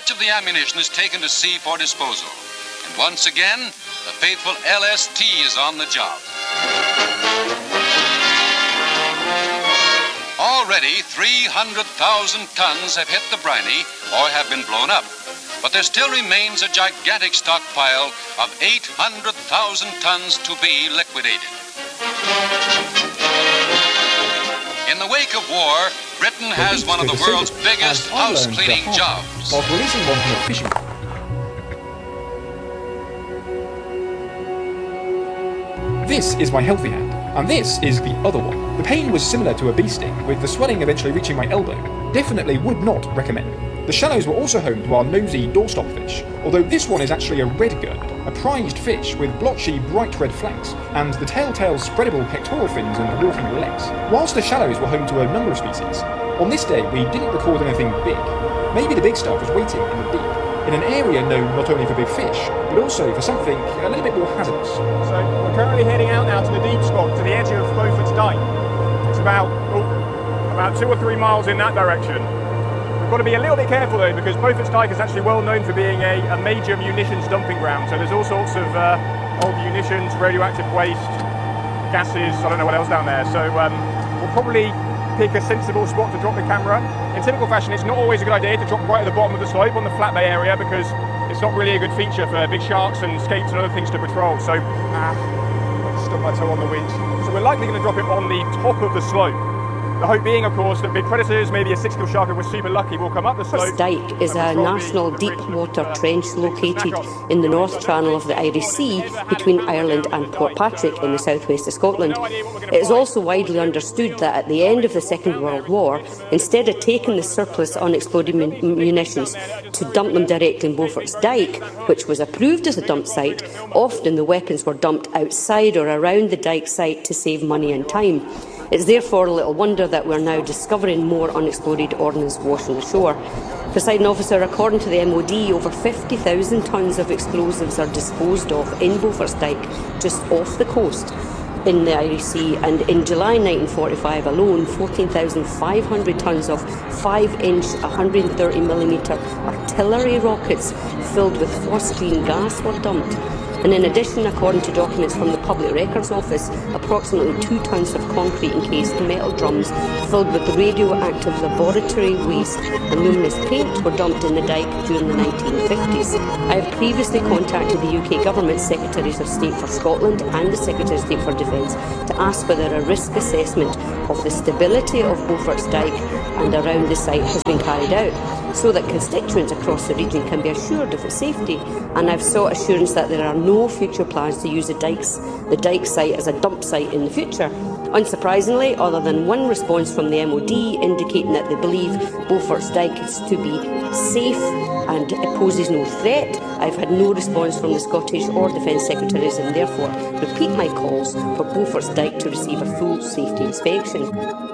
Much of the ammunition is taken to sea for disposal. And once again, the faithful LST is on the job. Already 300,000 tons have hit the briny or have been blown up. But there still remains a gigantic stockpile of 800,000 tons to be liquidated. In the wake of war, Britain has one of the world's biggest house cleaning jobs. Whilst releasing one from a fishing. This is my healthy hand, and this is the other one. The pain was similar to a bee sting, with the swelling eventually reaching my elbow. Definitely would not recommend. The shallows were also home to our nosy doorstop fish, although this one is actually a redgurd, a prized fish with blotchy bright red flanks, and the telltale spreadable pectoral fins and walking legs. Whilst the shallows were home to a number of species, on this day we didn't record anything big. Maybe the big stuff was waiting in the deep, in an area known not only for big fish, but also for something a little bit more hazardous. So we're currently heading out now to the deep spot, to the edge of Beaufort's Dyke. It's about 2 or 3 miles in that direction. We've got to be a little bit careful though, because Beaufort's Dyke is actually well known for being a major munitions dumping ground. So there's all sorts of old munitions, radioactive waste, gases, I don't know what else down there. So we'll probably pick a sensible spot to drop the camera. In typical fashion, it's not always a good idea to drop right at the bottom of the slope on the flat bay area, because it's not really a good feature for big sharks and skates and other things to patrol. So I'll stub my toe on the winch. So we're likely going to drop it on the top of the slope. The hope being, of course, that big predators, maybe a 6-gill shark if we're super lucky, will come up the slope. Dyke is a national deep water trench located in the North Channel of the Irish Sea between Ireland and Portpatrick in the southwest of Scotland. It is also widely understood that at the end of the Second World War, instead of taking the surplus unexploded munitions to dump them directly in Beaufort's Dyke, which was approved as a dump site, often the weapons were dumped outside or around the Dyke site to save money and time. It's therefore little wonder that we're now discovering more unexploded ordnance washing ashore. Presiding officer, according to the MOD, over 50,000 tonnes of explosives are disposed of in Beaufort's Dyke, just off the coast in the Irish Sea, and in July 1945 alone, 14,500 tonnes of 5-inch, 130mm artillery rockets filled with phosgene gas were dumped. And in addition, according to documents from the Public Records Office, approximately 2 tonnes of concrete encased metal drums filled with radioactive laboratory waste and luminous paint were dumped in the Dyke during the 1950s. I have previously contacted the UK Government Secretaries of State for Scotland and the Secretary of State for Defence to ask whether a risk assessment of the stability of Beaufort's Dyke and around the site has been carried out, so that constituents across the region can be assured of its safety, and I've sought assurance that there are no future plans to use the Dyke site as a dump site in the future. Unsurprisingly, other than one response from the MOD indicating that they believe Beaufort's Dyke is to be safe and it poses no threat, I've had no response from the Scottish or Defence Secretaries, and therefore repeat my calls for Beaufort's Dyke to receive a full safety inspection.